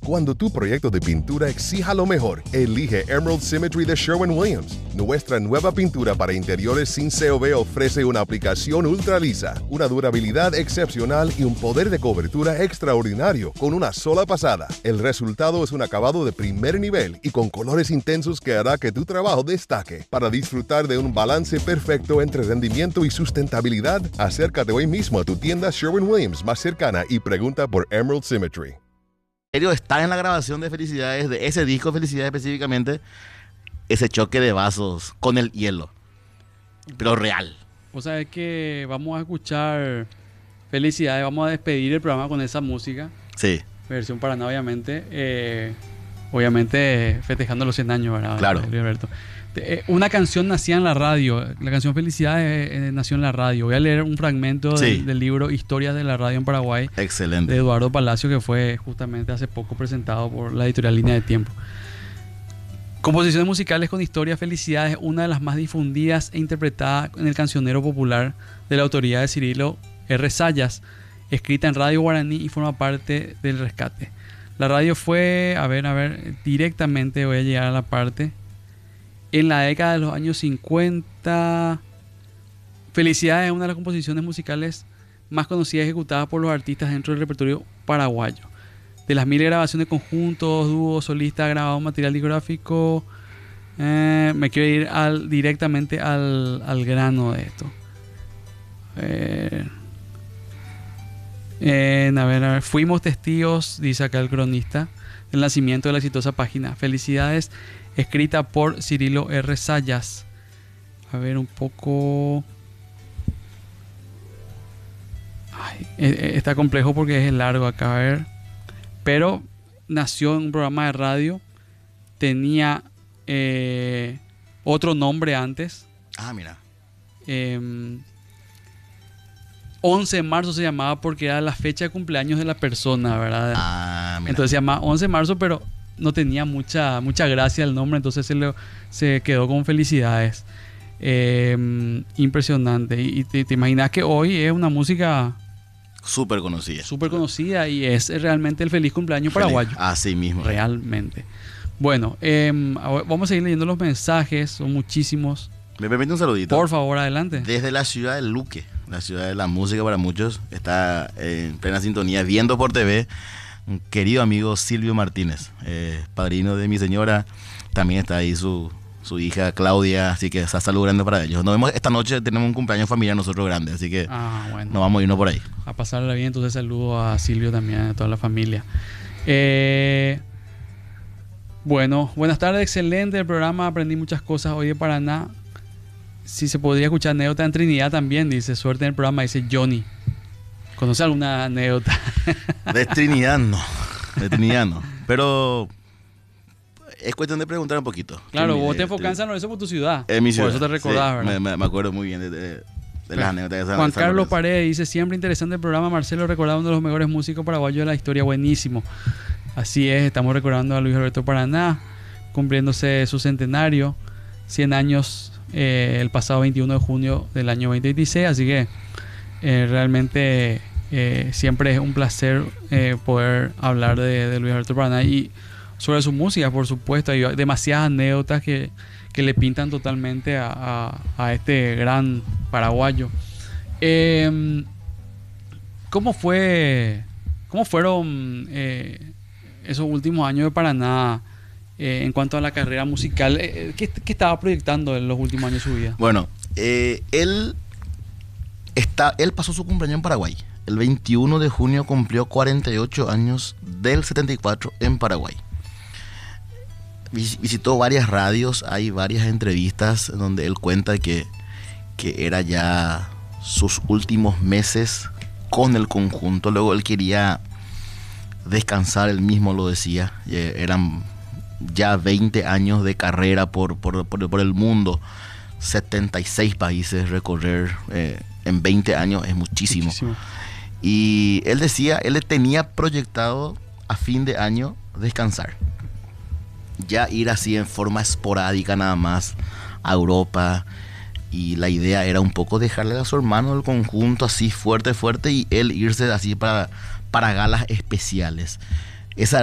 Cuando tu proyecto de pintura exija lo mejor, elige Emerald Symmetry de Sherwin-Williams. Nuestra nueva pintura para interiores sin COV ofrece una aplicación ultra lisa, una durabilidad excepcional y un poder de cobertura extraordinario con una sola pasada. El resultado es un acabado de primer nivel y con colores intensos que hará que tu trabajo destaque. Para disfrutar de un balance perfecto entre rendimiento y sustentabilidad, acércate hoy mismo a tu tienda Sherwin-Williams más cercana y pregunta por Emerald Symmetry. Está en la grabación de Felicidades, de ese disco Felicidades específicamente, ese choque de vasos con el hielo, pero real. O sea, es que vamos a escuchar Felicidades, vamos a despedir el programa con esa música. Sí. Versión Paraná, obviamente. Obviamente festejando los 100 años, ¿verdad? Claro. Luis Alberto. Una canción nacía en la radio. La canción Felicidades nació en la radio. Voy a leer un fragmento del libro Historias de la Radio en Paraguay. Excelente. De Eduardo Palacio, que fue justamente hace poco presentado por la editorial Línea de Tiempo. Composiciones musicales con historia. Felicidades, una de las más difundidas e interpretada en el cancionero popular de la autoría de Cirilo R. Sayas, escrita en radio guaraní y forma parte del Rescate. La radio fue, directamente voy a llegar a la parte. En la década de los años 50, Felicidades es una de las composiciones musicales más conocidas y ejecutadas por los artistas dentro del repertorio paraguayo. De las 1000 grabaciones de conjuntos, dúos, solistas, grabado material discográfico, me quiero ir directamente al grano de esto. Fuimos testigos, dice acá el cronista, del nacimiento de la exitosa página Felicidades, escrita por Cirilo R. Sayas. A ver un poco. Está complejo porque es largo acá, a ver. Pero nació en un programa de radio. Tenía otro nombre antes. Ah, mira. 11 de marzo se llamaba porque era la fecha de cumpleaños de la persona, ¿verdad? Ah, mira. Entonces se llamaba 11 de marzo, pero no tenía mucha gracia el nombre, entonces se quedó con Felicidades. Impresionante. Y te imaginas que hoy es una música súper conocida. Súper conocida y es realmente el feliz cumpleaños paraguayo. Así mismo. Realmente. Bueno, vamos a seguir leyendo los mensajes, son muchísimos. ¿Me permite un saludito? Por favor, adelante. Desde la ciudad de Luque, la ciudad de la música para muchos, está en plena sintonía, viendo por TV, un querido amigo Silvio Martínez, padrino de mi señora. También está ahí su hija Claudia, así que está salud grande para ellos. Nos vemos esta noche, tenemos un cumpleaños familiar nosotros grande, así que bueno, nos vamos a irnos por ahí. A pasarla bien, entonces saludo a Silvio también, a toda la familia. Bueno, buenas tardes, excelente el programa, aprendí muchas cosas hoy de Paraná. Si se podría escuchar anécdota en Trinidad también, dice, suerte en el programa, dice Johnny. ¿Conoce alguna anécdota? De Trinidad no, pero es cuestión de preguntar un poquito. Claro, vos te enfocás en San Lorenzo por tu ciudad. En mi ciudad. Por eso te recordás, sí, ¿verdad? Me acuerdo muy bien de las anécdotas de Juan San Carlos Lorenzo. Paredes dice, siempre interesante el programa, Marcelo, recordado uno de los mejores músicos paraguayos de la historia, buenísimo. Así es, estamos recordando a Luis Alberto Paraná, cumpliéndose su centenario, 100 años el pasado 21 de junio del año 2026, así que realmente siempre es un placer poder hablar de Luis Alberto Paraná y sobre su música, por supuesto. Hay demasiadas anécdotas que le pintan totalmente a este gran paraguayo. ¿Cómo fueron esos últimos años de Paraná en cuanto a la carrera musical? ¿Qué estaba proyectando en los últimos años de su vida? Bueno, él pasó su cumpleaños en Paraguay. El 21 de junio cumplió 48 años del 74 en Paraguay. Visitó varias radios, hay varias entrevistas donde él cuenta que era ya sus últimos meses con el conjunto. Luego él quería descansar, él mismo lo decía. Eran ya 20 años de carrera por el mundo, 76 países recorrer en 20 años es muchísimo. Y él decía, él tenía proyectado a fin de año descansar, ya ir así en forma esporádica nada más a Europa, y la idea era un poco dejarle a su hermano el conjunto así fuerte y él irse así para galas especiales. Esa